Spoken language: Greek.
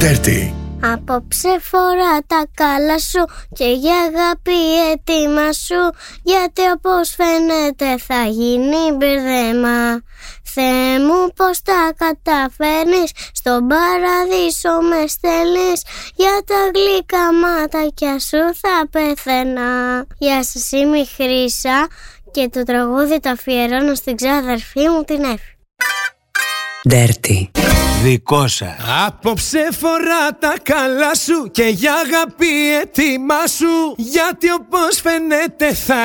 Dirty. Απόψε φορά τα καλά σου και για αγάπη έτοιμα σου, γιατί όπως φαίνεται θα γίνει μπερδέμα. Θεέ μου, πως τα καταφέρνεις, στον παραδείσο με στέλνεις, για τα γλυκά ματάκια σου θα πεθαίνα. Γεια σας, είμαι η Χρύσα και το τραγούδι το αφιερώνω στην ξάδερφή μου την Εύη. Dirty. Δικό σας. Απόψε φορά τα καλά σου και για αγάπη έτοιμα σου, γιατί όπως φαίνεται θα